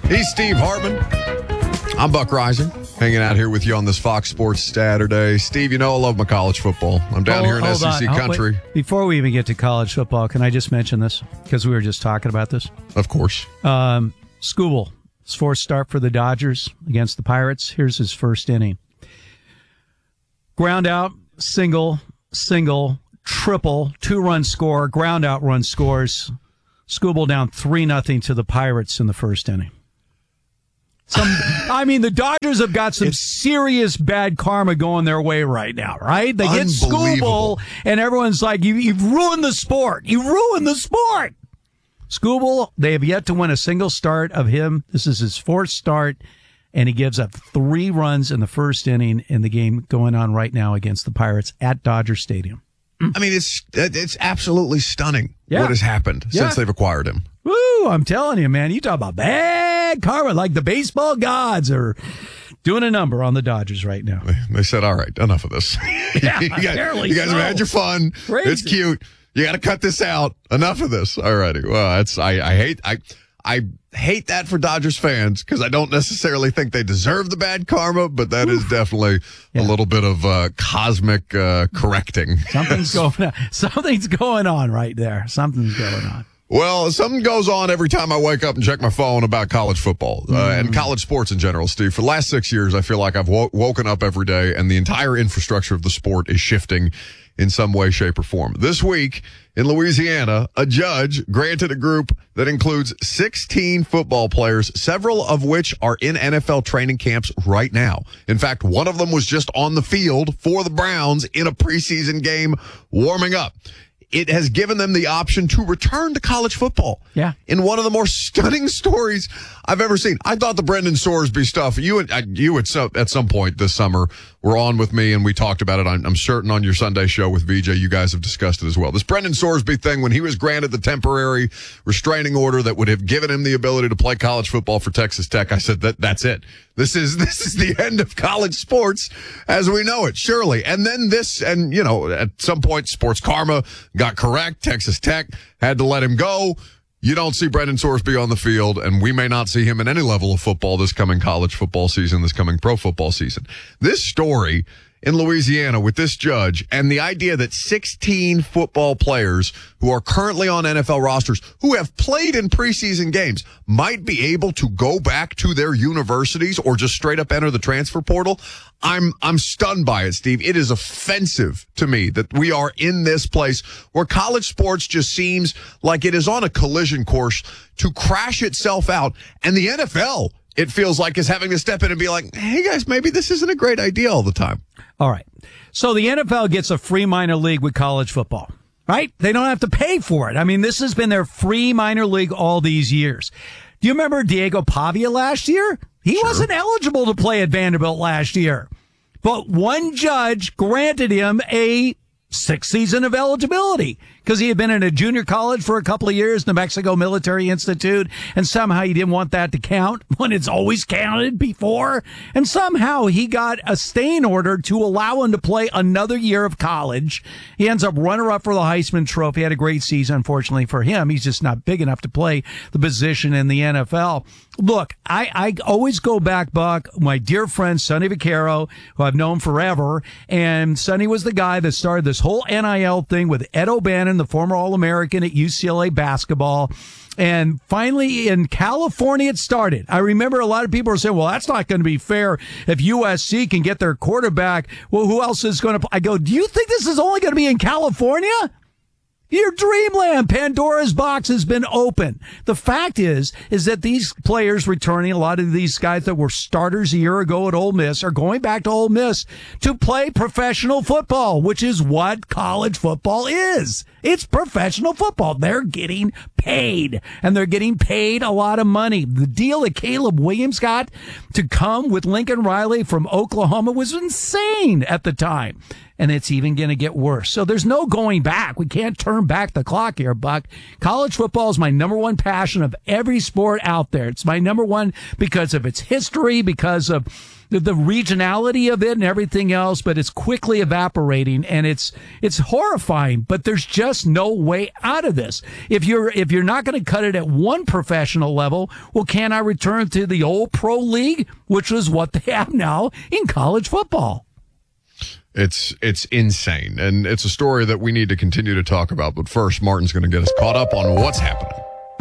He's Steve Hartman. I'm Buck Rising, hanging out here with you on this Fox Sports Saturday. Steve, you know I love my college football. I'm down here in SEC country. Wait. Before we even get to college football, can I just mention this? Because we were just talking about this. Of course. Skubal, his fourth start for the Dodgers against the Pirates. Here's his first inning. Ground out, single, triple, 2-run score, ground out run scores. Skubal down 3-0 to the Pirates in the first inning. The Dodgers have got some serious bad karma going their way right now, right? They get Skubal, and everyone's like, you've ruined the sport. You ruined the sport. Skubal, they have yet to win a single start of him. This is his fourth start, and he gives up 3 runs in the first inning in the game going on right now against the Pirates at Dodger Stadium. I mean, it's absolutely stunning what has happened since they've acquired him. Woo, I'm telling you, man, you talk about bad karma, like the baseball gods are doing a number on the Dodgers right now. They said, all right, enough of this. Yeah, you guys have had your fun. Crazy. It's cute. You got to cut this out. Enough of this. All righty. Well, I hate that for Dodgers fans because I don't necessarily think they deserve the bad karma, but that is definitely a little bit of cosmic correcting. Something's going on right there. Something's going on. Well, something goes on every time I wake up and check my phone about college football and college sports in general, Steve. For the last 6 years, I feel like I've woken up every day and the entire infrastructure of the sport is shifting in some way, shape, or form. This week in Louisiana, a judge granted a group that includes 16 football players, several of which are in NFL training camps right now. In fact, one of them was just on the field for the Browns in a preseason game warming up. It has given them the option to return to college football. Yeah. In one of the more stunning stories I've ever seen. I thought the Brendan Sorsby stuff, you at some point this summer were on with me and we talked about it. I'm certain on your Sunday show with VJ, you guys have discussed it as well. This Brendan Sorsby thing, when he was granted the temporary restraining order that would have given him the ability to play college football for Texas Tech, I said that's it. This is the end of college sports as we know it, surely. And then at some point, Sports Karma got correct. Texas Tech had to let him go. You don't see Brendan Sorsby on the field, and we may not see him in any level of football this coming college football season, this coming pro football season. This story in Louisiana with this judge and the idea that 16 football players who are currently on NFL rosters who have played in preseason games might be able to go back to their universities or just straight up enter the transfer portal. I'm stunned by it, Steve. It is offensive to me that we are in this place where college sports just seems like it is on a collision course to crash itself out, and the NFL, it feels like, is having to step in and be like, hey guys, maybe this isn't a great idea all the time. All right. So the NFL gets a free minor league with college football, right? They don't have to pay for it. I mean, this has been their free minor league all these years. Do you remember Diego Pavia last year? He wasn't eligible to play at Vanderbilt last year, but one judge granted him a 6th season of eligibility because he had been in a junior college for a couple of years, New Mexico Military Institute, and somehow he didn't want that to count when it's always counted before. And somehow he got a staying order to allow him to play another year of college. He ends up runner-up for the Heisman Trophy. Had a great season, unfortunately for him. He's just not big enough to play the position in the NFL. Look, I always go back, Buck, my dear friend Sonny Vaccaro, who I've known forever, and Sonny was the guy that started this whole NIL thing with Ed O'Bannon, the former All-American at UCLA basketball. And finally, in California, it started. I remember a lot of people were saying, well, that's not going to be fair if USC can get their quarterback. Well, who else is going to? I go, do you think this is only going to be in California? Your dreamland, Pandora's box has been open. The fact is that these players returning, a lot of these guys that were starters a year ago at Ole Miss are going back to Ole Miss to play professional football, which is what college football is. It's professional football. They're getting paid, and they're getting paid a lot of money. The deal that Caleb Williams got to come with Lincoln Riley from Oklahoma was insane at the time. and it's even going to get worse. So there's no going back. We can't turn back the clock here, Buck. College football is my number one passion of every sport out there. It's my number one because of its history, because of the regionality of it and everything else, but it's quickly evaporating, and it's horrifying, but there's just no way out of this. If you're not going to cut it at one professional level, well, can I return to the old pro league, which is what they have now in college football? It's insane, and it's a story that we need to continue to talk about. But first, Martin's going to get us caught up on what's happening.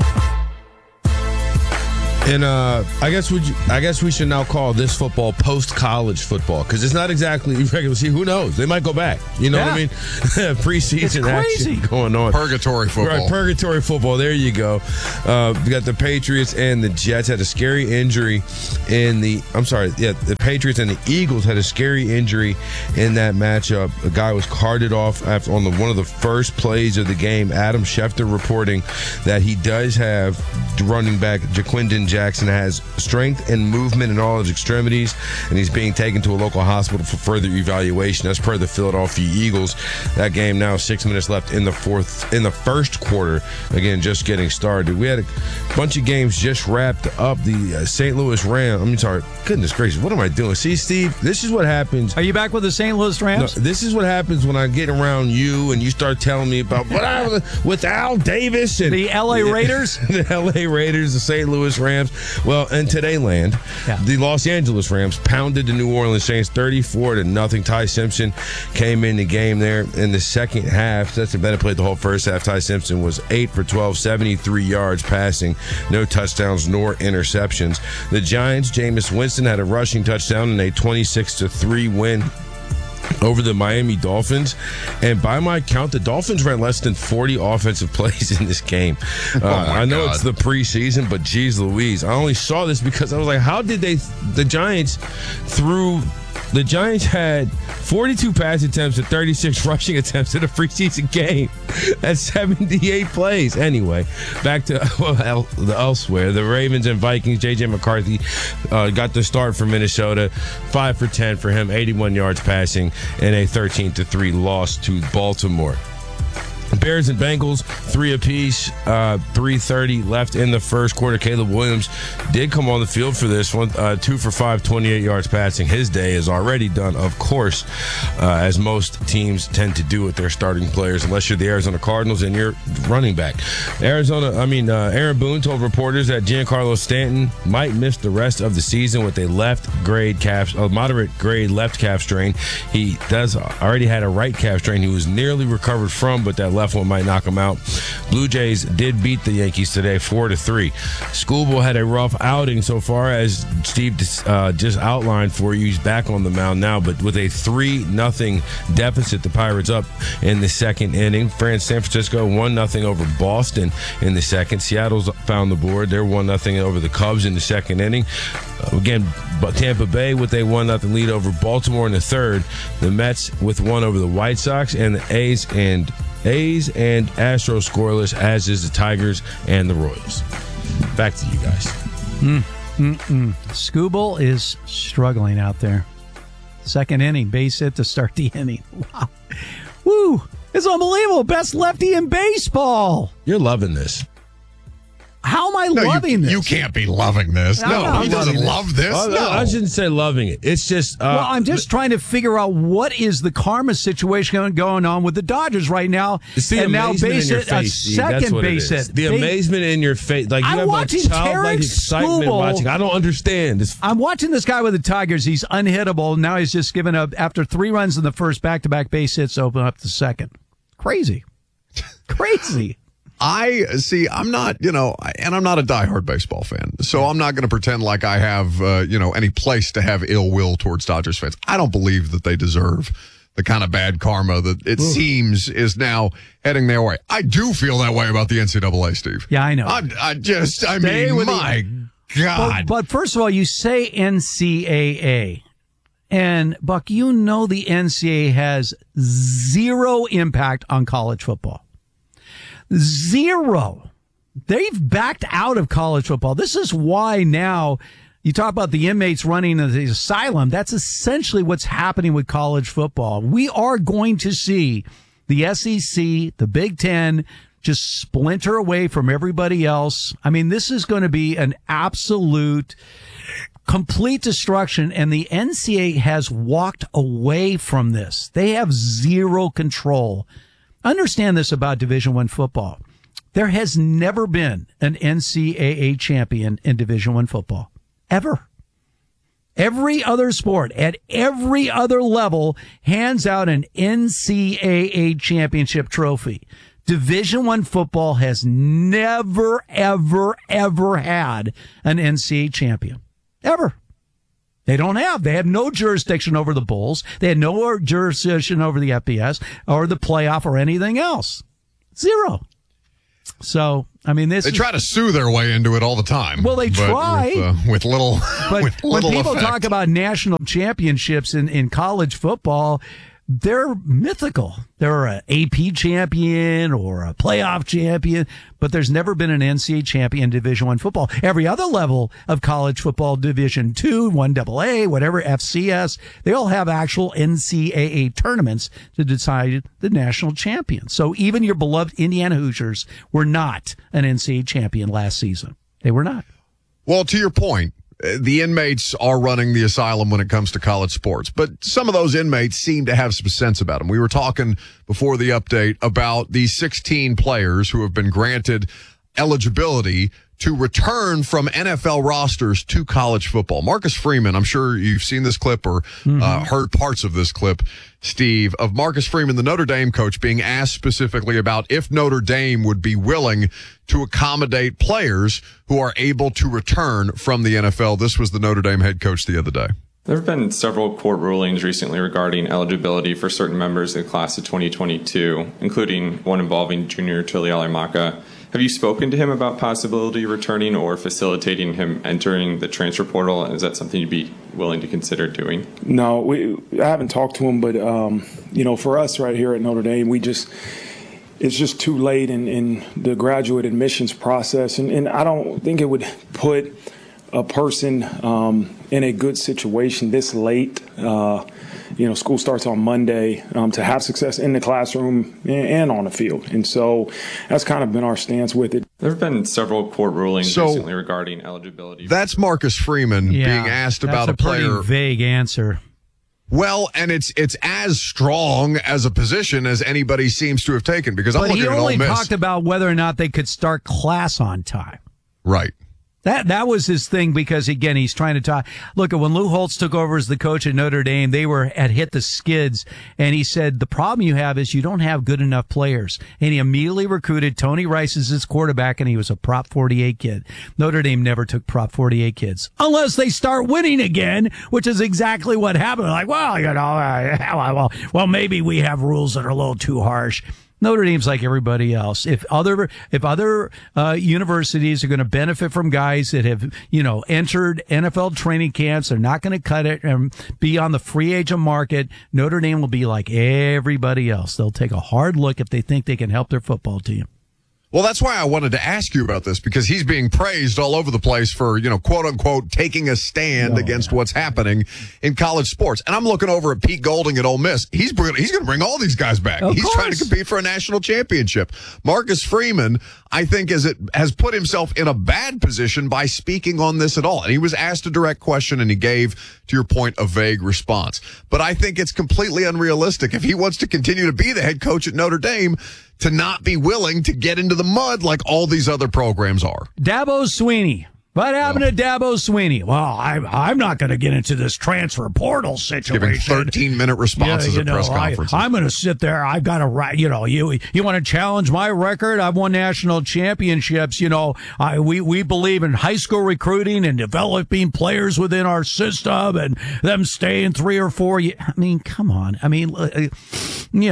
And I guess we should now call this football post-college football, because it's not exactly regular season. Who knows? They might go back. You know what I mean? Preseason action going on. Purgatory football. Right, purgatory football. There you go. We got the Patriots and the Jets had a scary injury the Patriots and the Eagles had a scary injury in that matchup. A guy was carted off on one of the first plays of the game. Adam Schefter reporting that he does have running back Jaquindon Jackson has strength and movement in all his extremities, and he's being taken to a local hospital for further evaluation. That's per the Philadelphia Eagles. That game now 6 minutes left in the first quarter. Again, just getting started. We had a bunch of games just wrapped up. The St. Louis Rams. Goodness gracious, what am I doing? See, Steve, this is what happens. Are you back with the St. Louis Rams? No, this is what happens when I get around you and you start telling me about what I was with Al Davis and the L.A. Raiders, the L.A. Raiders, the St. Louis Rams. Well, in today land, the Los Angeles Rams pounded the New Orleans Saints 34-0. Ty Simpson came in the game there in the second half. Justin Bennett played the whole first half. Ty Simpson was 8 for 12, 73 yards passing, no touchdowns nor interceptions. The Giants, Jameis Winston had a rushing touchdown in a 26-3 win over the Miami Dolphins, and by my count, the Dolphins ran less than 40 offensive plays in this game. I know it's the preseason, but geez Louise, I only saw this because I was like, how did the Giants had 42 pass attempts and 36 rushing attempts in a preseason game. That's 78 plays. Anyway, back to elsewhere. The Ravens and Vikings, J.J. McCarthy got the start for Minnesota. 5 for 10 for him, 81 yards passing, and a 13-3 loss to Baltimore. Bears and Bengals, 3 apiece, 3:30 left in the first quarter. Caleb Williams did come on the field for this one, 2 for 5, 28 yards passing. His day is already done, of course, as most teams tend to do with their starting players, unless you're the Arizona Cardinals and you're running back. Aaron Boone told reporters that Giancarlo Stanton might miss the rest of the season with a moderate grade left calf strain. He already had a right calf strain he was nearly recovered from, but that left one might knock him out. Blue Jays did beat the Yankees today 4-3. Schoolboy had a rough outing so far, as Steve just outlined for you. He's back on the mound now, but with a 3-0 deficit, the Pirates up in the second inning. San Francisco 1-0 over Boston in the second. Seattle's found the board. They're 1-0 over the Cubs in the second inning. Again, Tampa Bay with a 1-0 lead over Baltimore in the third. The Mets with 1 over the White Sox, and the A's and Astros scoreless, as is the Tigers and the Royals. Back to you guys. Scooble is struggling out there. Second inning, base hit to start the inning. Wow. Woo! It's unbelievable. Best lefty in baseball. You're loving this. How am I loving this? You can't be loving this. No, he doesn't love this. No. I shouldn't say loving it. It's just... well, I'm just trying to figure out what is the karma situation going on with the Dodgers right now. It's the amazement in your face, Steve. That's what it is. The amazement in your face. Like, you have like childlike excitement watching. I don't understand. I'm watching this guy with the Tigers. He's unhittable. Now he's just given up, after 3 runs in the first, back-to-back base hits, open up the second. Crazy. Crazy. I'm not, and I'm not a diehard baseball fan, so I'm not going to pretend like I have, any place to have ill will towards Dodgers fans. I don't believe that they deserve the kind of bad karma that it seems is now heading their way. I do feel that way about the NCAA, Steve. Yeah, I know. My God. But first of all, you say NCAA. And, Buck, the NCAA has zero impact on college football. Zero. They've backed out of college football. This is why now, You talk about the inmates running the asylum. That's essentially what's happening with college football. We are going to see the SEC, the Big Ten, just splinter away from everybody else. I mean, this is going to be an absolute complete destruction, and the NCAA has walked away from this. They have zero control. Understand this about Division I football. There has never been an NCAA champion in Division I football. Ever. Every other sport at every other level hands out an NCAA championship trophy. Division I football has never, ever, ever had an NCAA champion. Ever. They don't have. They have no jurisdiction over the Bulls. They had no jurisdiction over the FBS or the playoff or anything else. Zero. So, I mean, they try to sue their way into it all the time. Well, they try with little. But with when little people effect. talk about national championships in college football, they're mythical. They're an AP champion or a playoff champion, but there's never been an NCAA champion in Division I football. Every other level of college football, Division II, 1AA, whatever, FCS, they all have actual NCAA tournaments to decide the national champion. So even your beloved Indiana Hoosiers were not an NCAA champion last season. They were not. Well, to your point, the inmates are running the asylum when it comes to college sports, but some of those inmates seem to have some sense about them. We were talking before the update about the 16 players who have been granted eligibility to return from NFL rosters to college football. Marcus Freeman, I'm sure you've seen this clip or heard parts of this clip, Steve, of Marcus Freeman, the Notre Dame coach, being asked specifically about if Notre Dame would be willing to accommodate players who are able to return from the NFL. This was the Notre Dame head coach the other day. There have been several court rulings recently regarding eligibility for certain members of the class of 2022, including one involving Junior Tuilalamaka. Have you spoken to him about possibility returning or facilitating him entering the transfer portal? And is that something you'd be willing to consider doing? No, I haven't talked to him, but for us right here at Notre Dame, it's just too late in the graduate admissions process, and I don't think it would put a person in a good situation this late. School starts on Monday to have success in the classroom and on the field. And so that's kind of been our stance with it. There have been several court rulings recently regarding eligibility. That's Marcus Freeman being asked about a player. Pretty vague answer. Well, and it's as strong as a position as anybody seems to have taken, because I'm looking at Ole Miss. He only talked about whether or not they could start class on time. Right. That was his thing, because again, he's trying to talk. Look, when Lou Holtz took over as the coach at Notre Dame, they had hit the skids, and he said, the problem you have is you don't have good enough players. And he immediately recruited Tony Rice as his quarterback, and he was a Prop 48 kid. Notre Dame never took Prop 48 kids unless they start winning again, which is exactly what happened. Like, well, maybe we have rules that are a little too harsh. Notre Dame's like everybody else. If other universities are going to benefit from guys that have, entered NFL training camps, they're not going to cut it and be on the free agent market. Notre Dame will be like everybody else. They'll take a hard look if they think they can help their football team. Well, that's why I wanted to ask you about this, because he's being praised all over the place for, quote unquote, taking a stand against what's happening in college sports. And I'm looking over at Pete Golding at Ole Miss. He's going to bring all these guys back. He's trying to compete for a national championship. Marcus Freeman, I think, has put himself in a bad position by speaking on this at all. And he was asked a direct question, and he gave, to your point, a vague response. But I think it's completely unrealistic if he wants to continue to be the head coach at Notre Dame to not be willing to get into the mud like all these other programs are. Dabo Swinney. What happened to Dabo Swinney? Well, I'm not going to get into this transfer portal situation. Giving 13-minute responses at press conferences. I'm going to sit there. I've got to write. You want to challenge my record? I've won national championships. We believe in high school recruiting and developing players within our system and them staying 3 or 4 years. I mean, come on. I mean, you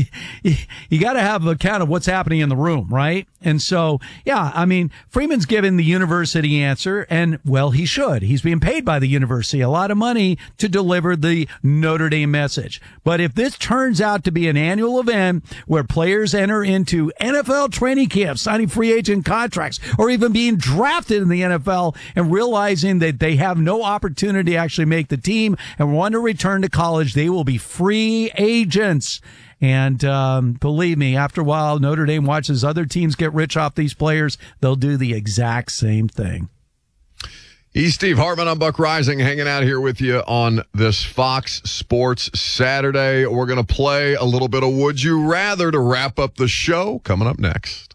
got to have account of what's happening in the room, right? And so, yeah, I mean, Freeman's given the university answer, and, well, he should. He's being paid by the university a lot of money to deliver the Notre Dame message. But if this turns out to be an annual event where players enter into NFL training camps, signing free agent contracts, or even being drafted in the NFL and realizing that they have no opportunity to actually make the team and want to return to college, they will be free agents. And believe me, after a while, Notre Dame watches other teams get rich off these players. They'll do the exact same thing. He's Steve Hartman. I'm Buck Rising, hanging out here with you on this Fox Sports Saturday. We're going to play a little bit of Would You Rather to wrap up the show. Coming up next.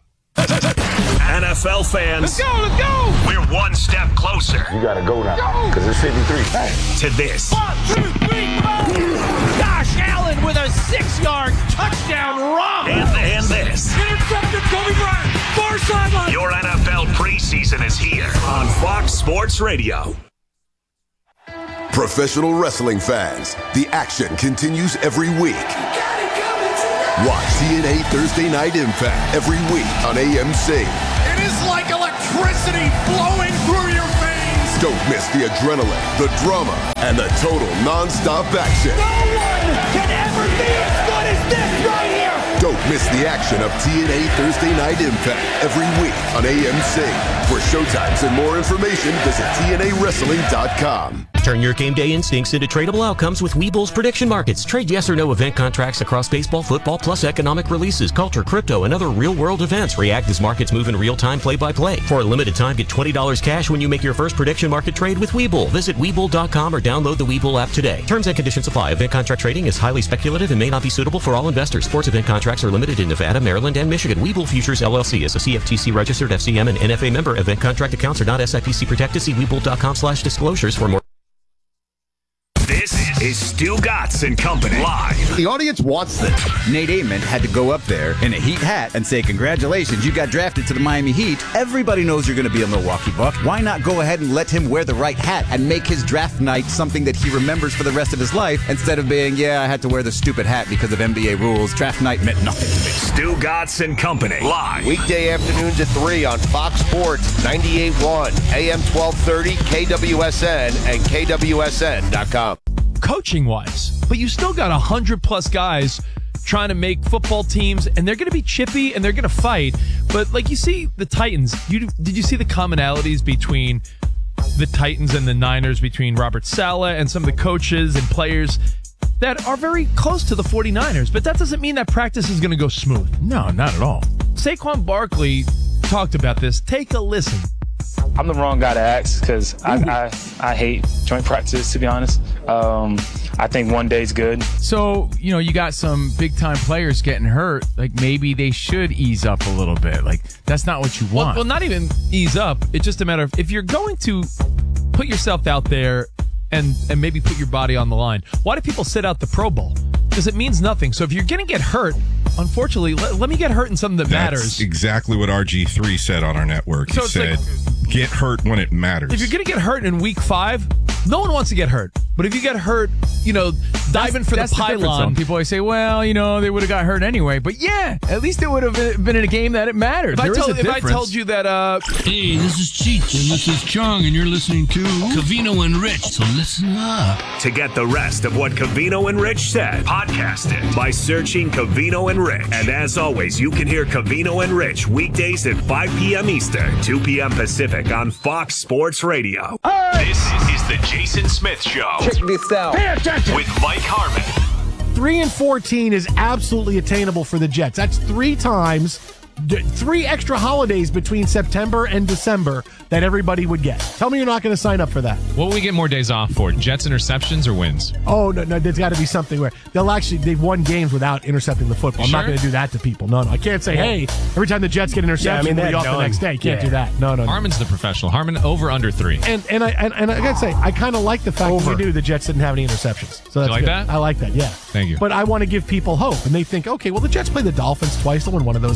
NFL fans, let's go! We're one step closer. You gotta go now, because it's 53. To this. 1, 2, 3, 4. Josh Allen with a 6-yard touchdown run. And this. Intercepted, Kobe Bryant. Far sideline. Your NFL preseason is here on Fox Sports Radio. Professional wrestling fans, the action continues every week. Watch TNA Thursday Night Impact every week on AMC. It is like electricity flowing through your veins. Don't miss the adrenaline, the drama, and the total non-stop action. No one can ever be as good as this right here. Don't miss the action of TNA Thursday Night Impact every week on AMC. For showtimes and more information, visit TNAWrestling.com. Turn your game day instincts into tradable outcomes with Webull's prediction markets. Trade yes or no event contracts across baseball, football, plus economic releases, culture, crypto, and other real-world events. React as markets move in real time, play-by-play. For a limited time, get $20 cash when you make your first prediction market trade with Webull. Visit Webull.com or download the Webull app today. Terms and conditions apply. Event contract trading is highly speculative and may not be suitable for all investors. Sports event contracts are limited in Nevada, Maryland, and Michigan. Webull Futures LLC is a CFTC registered FCM and NFA member. Event contract accounts are not SIPC protected. See Webull.com/disclosures for more. This is Stu Gatz and Company live. The audience wants this. Nate Amon had to go up there in a Heat hat and say, congratulations, you got drafted to the Miami Heat. Everybody knows you're going to be a Milwaukee Buck. Why not go ahead and let him wear the right hat and make his draft night something that he remembers for the rest of his life, instead of being, I had to wear the stupid hat because of NBA rules. Draft night meant nothing to me. Stu Gatz and Company live. Weekday afternoons at 3 on Fox Sports 98.1, AM 1230, KWSN, and KWSN.com. Coaching wise, but you still got 100+ guys trying to make football teams, and they're going to be chippy and they're going to fight. But like you see the Titans, did you see the commonalities between the Titans and the Niners, between Robert Saleh and some of the coaches and players that are very close to the 49ers? But that doesn't mean that practice is going to go smooth. No, not at all. Saquon Barkley talked about this. Take a listen. I'm the wrong guy to ask because I hate joint practice, to be honest. I think one day's good. So, you got some big-time players getting hurt. Like, maybe they should ease up a little bit. Like, that's not what you want. Well, not even ease up. It's just a matter of if you're going to put yourself out there and maybe put your body on the line, why do people sit out the Pro Bowl? Because it means nothing. So if you're going to get hurt, unfortunately, let me get hurt in something that matters. That's exactly what RG3 said on our network. He said, get hurt when it matters. If you're going to get hurt in week 5, no one wants to get hurt. But if you get hurt, diving for the pylon. People always say, well, they would have got hurt anyway. But yeah, at least it would have been in a game that it mattered. If I told you that... Hey, this is Cheech, and this is Chung, and you're listening to Covino and Rich, so listen up. To get the rest of what Covino and Rich said, podcast it by searching Covino and Rich. And as always, you can hear Covino and Rich weekdays at 5 p.m. Eastern, 2 p.m. Pacific on Fox Sports Radio. This is the Jason Smith Show. Check this out. Pay attention. With Mike Harmon. 3-14 is absolutely attainable for the Jets. That's 3 extra holidays between September and December that everybody would get. Tell me you're not going to sign up for that. What will we get more days off for? Jets interceptions or wins? Oh, no, there's got to be something where they've won games without intercepting the football. I'm not going to do that to people. No. I can't say, hey, every time the Jets get interception, we'll be off the next day. Can't do that. No. Harmon's the professional. Harmon over under 3. And I got to say, I kind of like the fact that we knew the Jets didn't have any interceptions. So that's you like good. that? I like that, yeah. Thank you. But I want to give people hope. And they think, okay, well, the Jets play the Dolphins twice. They'll win one of those games. Like,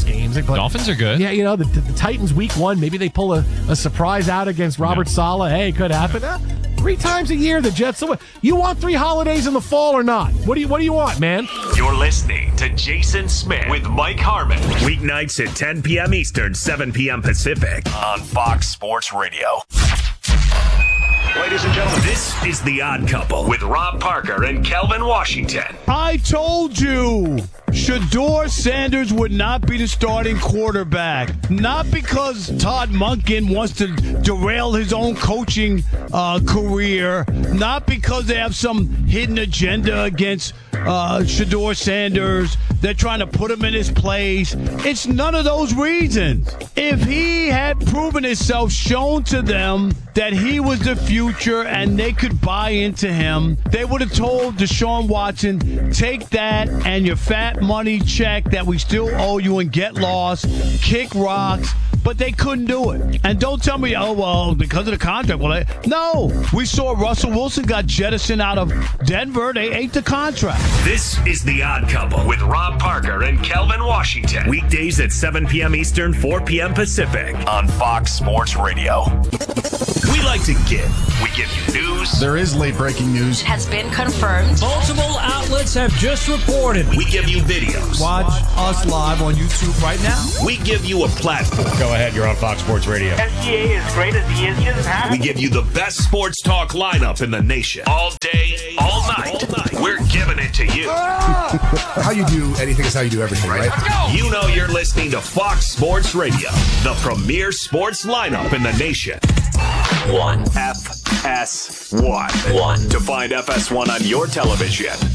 But Dolphins are good. Yeah, the Titans week 1, maybe they pull a surprise out against Robert Saleh. Hey, it could happen. 3 times a year, the Jets. You want 3 holidays in the fall or not? What do you want, man? You're listening to Jason Smith with Mike Harmon. Weeknights at 10 p.m. Eastern, 7 p.m. Pacific on Fox Sports Radio. Ladies and gentlemen, this is The Odd Couple with Rob Parker and Kelvin Washington. I told you Shedeur Sanders would not be the starting quarterback. Not because Todd Monken wants to derail his own coaching career. Not because they have some hidden agenda against Shedeur Sanders. They're trying to put him in his place. It's none of those reasons. If he had proven himself, shown to them that he was the future and they could buy into him, they would have told Deshaun Watson, take that and your fat money check that we still owe you and get lost, kick rocks. But they couldn't do it. And don't tell me, because of the contract. No, we saw Russell Wilson got jettisoned out of Denver. They ate the contract. This is The Odd Couple with Rob Parker and Kelvin Washington. Weekdays at 7 p.m. Eastern, 4 p.m. Pacific on Fox Sports Radio. We like to give. We give you news. There is late breaking news. Has been confirmed. Multiple outlets have just reported. We give you videos. Watch us live on YouTube right now. We give you a platform. Go ahead, you're on Fox Sports Radio. SGA as great as he is, just have We give you the best sports talk lineup in the nation. All day, all night. We're giving it to you. How you do anything is how you do everything, right? Let's go. You know you're listening to Fox Sports Radio, the premier sports lineup in the nation. 1. FS1. To find FS1 on your television,